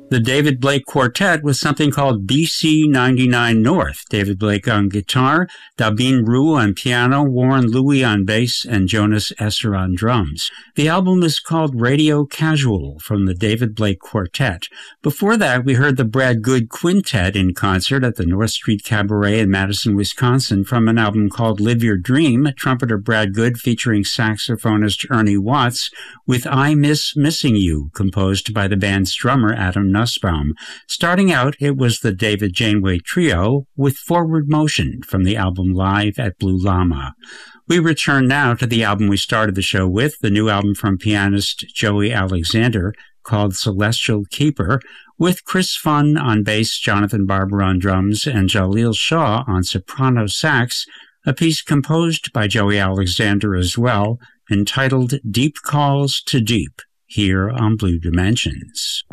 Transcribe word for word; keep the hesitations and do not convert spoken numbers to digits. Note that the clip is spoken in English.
The David Blake Quartet with something called B C ninety-nine North. David Blake on guitar, Dabin Rue on piano, Warren Louie on bass, and Jonas Esser on drums. The album is called Radio Casual from the David Blake Quartet. Before that, we heard the Brad Good Quintet in concert at the North Street Cabaret in Madison, Wisconsin from an album called Live Your Dream, trumpeter Brad Good featuring saxophonist Ernie Watts with I Miss Missing You, composed by the band's drummer Adam Nussbaum. Starting out, it was the David Janeway Trio with Forward Motion from the album Live at Blue Llama. We return now to the album we started the show with, the new album from pianist Joey Alexander called Celestial Keeper, with Chris Funn on bass, Jonathan Barber on drums, and Jaleel Shaw on soprano sax, a piece composed by Joey Alexander as well, entitled Deep Calls to Deep, here on Blue Dimensions.